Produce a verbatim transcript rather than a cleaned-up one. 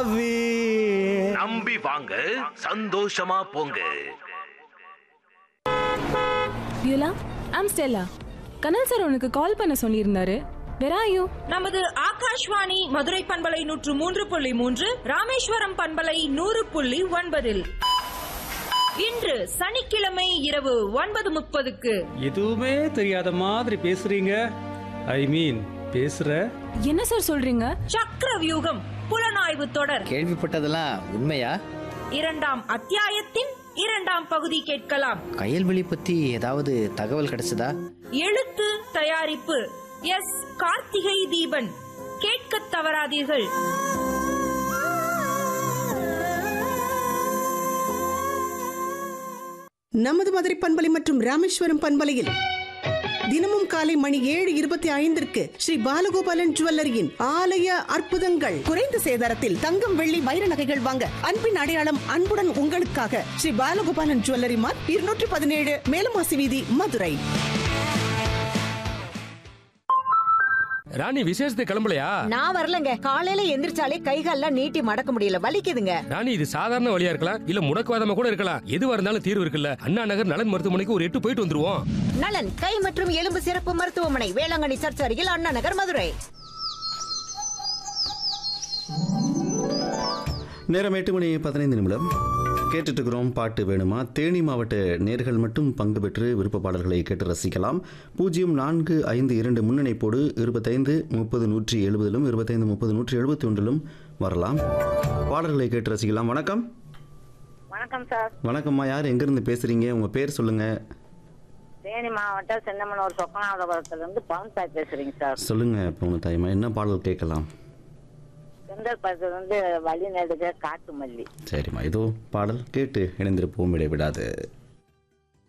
நம்பி வாங்க, சந்தோஷமா போங்க. Beulah, I'm Stella. Kanal sir உனக்கு கால் பண்ண சொல்லியிருந்தாரு. Where are you? நமது ஆகாஷ்வாணி மதுரை பண்பலை நூற்று மூன்று புள்ளி மூன்று, ராமேஸ்வரம் பண்பலை நூறு புள்ளி ஒன்பதில் இன்று சனிக்கிழமை இரவு ஒன்பது முப்பதுக்கு எதுவுமே தெரியாத மாதிரி பேசுறீங்க. ஐ மீன் பேசுற என்ன சார் சொல்றீங்க? சக்கர வியூகம் புலனாய்வு தொடர் கேள்விப்பட்டதெல்லாம் உண்மையா? இரண்டாம் அத்தியாயத்தின் இரண்டாம் பகுதி கேட்கலாம். கயல்வெளி பத்தி ஏதாவது தகவல் கிடைச்சதா? எழுத்து தயாரிப்பு எஸ் கார்த்திகை தீபன். கேட்க தவறாதீர்கள். நமது மதுரை பண்பலை மற்றும் ராமேஸ்வரம் பண்பலையில் தினமும் காலை மணி ஏழு இருபத்தி ஐந்திற்கு ஸ்ரீ பாலகோபாலன் ஜுவல்லரியின் ஆலய அற்புதங்கள். குறைந்த சேதாரத்தில் தங்கம் வெள்ளி வைர நகைகள் வாங்க அன்பின் அடையாளம் அன்புடன் உங்களுக்காக ஸ்ரீ பாலகோபாலன் ஜுவல்லரி மார்க் இருநூற்றி பதினேழு மேலமாசி வீதி, மதுரை. ராணி விசேஷத்துக்கு கிளம்பலையா? நான் வரலங்க. காலையில எந்திரிச்சாலே கைகால்லாம் நீட்டி மடக்க முடியல, வலிக்குதுங்க. ராணி இது சாதாரண வழியா இருக்கலாம், இல்ல முடக்குவாதமா கூட இருக்கலாம். எதுவா இருந்தாலும் தீர்வு இருக்குல்ல. அண்ணா நகர் நலன் மருத்துவமனைக்கு ஒரு எட்டு போயிட்டு வந்துருவோம். நலன் கை மற்றும் எலும்பு சிறப்பு மருத்துவமனை, வேளாங்கண்ணி சர்ச் அருகில், அண்ணா நகர், மதுரை. நேரம் எட்டு மணி பதினைந்து நிமிடம். கேட்டுட்டு இருக்கிறோம் பாட்டு வேணுமா. தேனி மாவட்ட நேர்கள் மட்டும் பங்கு பெற்று விருப்ப பாடல்களை கேட்டு ரசிக்கலாம். பூஜ்ஜியம் நான்கு ஐந்து இரண்டு முன்னணிப்போடு இருபத்தைந்து முப்பது நூற்றி எழுபதிலும் இருபத்தைந்து முப்பது நூற்றி எழுபத்தி ஒன்றிலும் வரலாம். பாடல்களை கேட்டு ரசிக்கலாம். வணக்கம். வணக்கம் சார். வணக்கம்மா. யார் எங்கிருந்து பேசுறீங்க? உங்க பேர் சொல்லுங்க. தேனி மாவட்டம் சென்னமனூர் சொக்கநாதபுரத்துல இருந்து பவன் சார் பேசுறீங்க சார். சொல்லுங்க பவுன் தாய்மா, என்ன பாடல் கேட்கலாம்? செந்தல் படத்துல வந்து வழி நடுக காட்டு மல்லி. சரிம்மா, இதோ பாடல் கேட்டு இணைந்திருப்போம், இடைவிடாது.